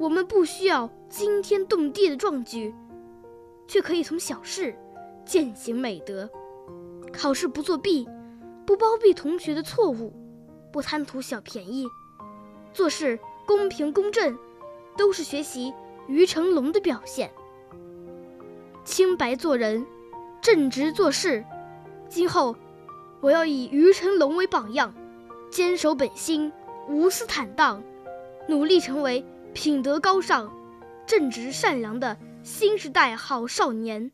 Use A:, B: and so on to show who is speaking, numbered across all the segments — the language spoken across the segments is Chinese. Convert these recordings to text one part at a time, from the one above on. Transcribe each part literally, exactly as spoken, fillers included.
A: 我们不需要惊天动地的壮举，却可以从小事践行美德。考试不作弊，不包庇同学的错误，不贪图小便宜，做事公平公正，都是学习于成龙的表现。清白做人，正直做事，今后我要以于成龙为榜样，坚守本心，无私坦荡，努力成为品德高尚、正直善良的新时代好少年。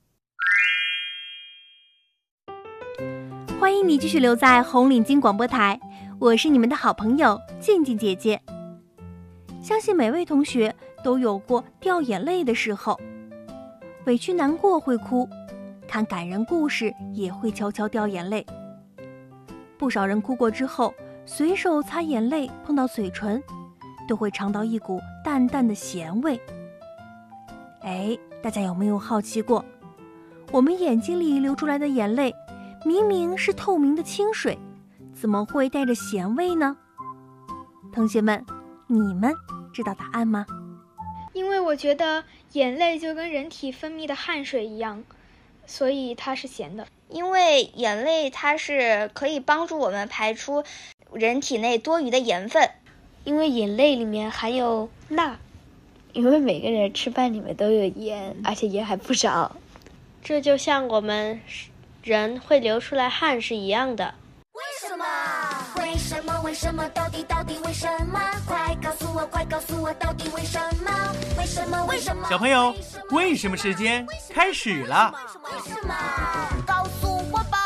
B: 欢迎你继续留在红领巾广播台，我是你们的好朋友静静姐姐。相信每位同学都有过掉眼泪的时候，委屈难过会哭，看感人故事也会悄悄掉眼泪。不少人哭过之后，随手擦眼泪碰到嘴唇，都会尝到一股淡淡的咸味。哎，大家有没有好奇过，我们眼睛里流出来的眼泪明明是透明的清水，怎么会带着咸味呢？同学们，你们知道答案吗？
C: 因为我觉得眼泪就跟人体分泌的汗水一样，所以它是咸的。
D: 因为眼泪它是可以帮助我们排出人体内多余的盐分。
E: 因为眼泪里面含有钠，因为每个人吃饭里面都有盐，而且盐还不少。
F: 这就像我们人会流出来汗是一样的。
G: 为什么？为什么？为什么？到底到底为什么？快告诉我，快告诉我，到底为什么？为什么？为什么？
H: 小朋友，为什么时间开始了？
G: 为什么？告诉我吧。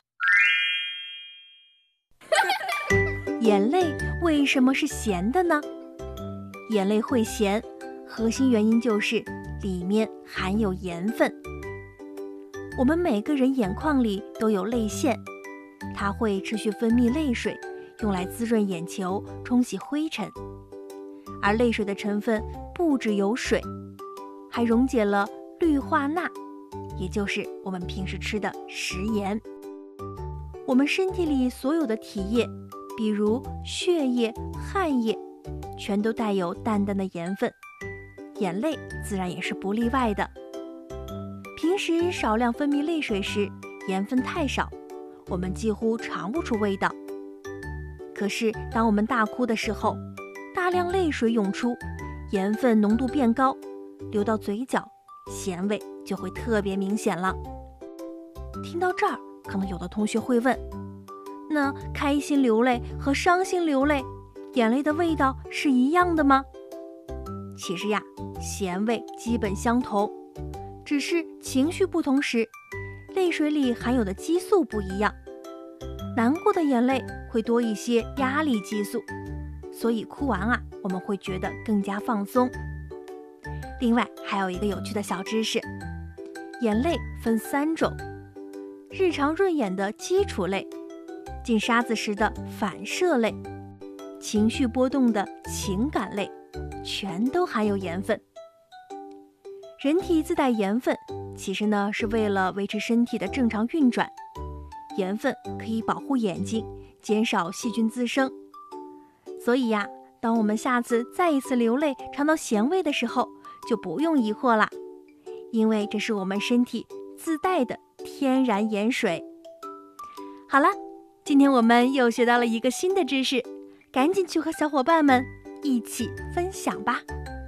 B: 眼泪为什么是咸的呢？眼泪会咸，核心原因就是里面含有盐分。我们每个人眼眶里都有泪腺，它会持续分泌泪水，用来滋润眼球，冲洗灰尘。而泪水的成分不只有水，还溶解了氯化钠，也就是我们平时吃的食盐。我们身体里所有的体液，比如血液、汗液，全都带有淡淡的盐分，眼泪自然也是不例外的。平时少量分泌泪水时，盐分太少，我们几乎尝不出味道。可是当我们大哭的时候，大量泪水涌出，盐分浓度变高，流到嘴角，咸味就会特别明显了。听到这儿，可能有的同学会问，那开心流泪和伤心流泪，眼泪的味道是一样的吗？其实呀，咸味基本相同，只是情绪不同时，泪水里含有的激素不一样。难过的眼泪会多一些压力激素，所以哭完啊，我们会觉得更加放松。另外还有一个有趣的小知识，眼泪分三种：日常润眼的基础类，进沙子时的反射类，情绪波动的情感类，全都含有盐分。人体自带盐分，其实呢是为了维持身体的正常运转。盐分可以保护眼睛，减少细菌滋生。所以呀，当我们下次再一次流泪尝到咸味的时候，就不用疑惑啦，因为这是我们身体自带的天然盐水。好了，今天我们又学到了一个新的知识，赶紧去和小伙伴们一起分享吧。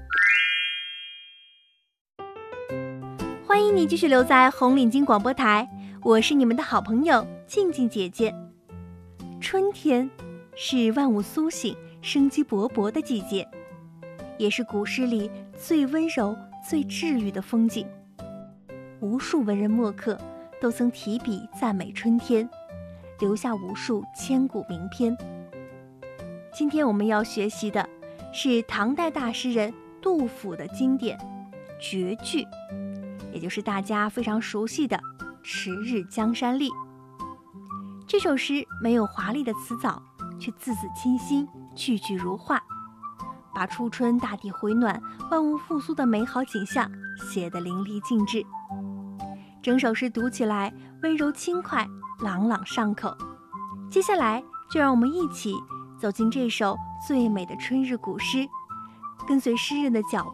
B: 欢迎你继续留在红领巾广播台，我是你们的好朋友静静姐姐。春天是万物苏醒、生机勃勃的季节，也是古诗里最温柔、最治愈的风景。无数文人墨客都曾提笔赞美春天，留下无数千古名篇。今天我们要学习的是唐代大诗人杜甫的经典绝句，也就是大家非常熟悉的《迟日江山丽》。这首诗没有华丽的词藻，却字字清新，句句如画，把初春大地回暖、万物复苏的美好景象写得淋漓尽致。整首诗读起来温柔轻快，朗朗上口。接下来就让我们一起走进这首最美的春日古诗，跟随诗人的脚步